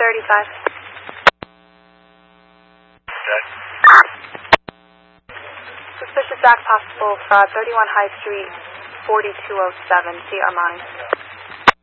35. Okay. Suspicious act possible, 31 High Street, 4207, see Armani.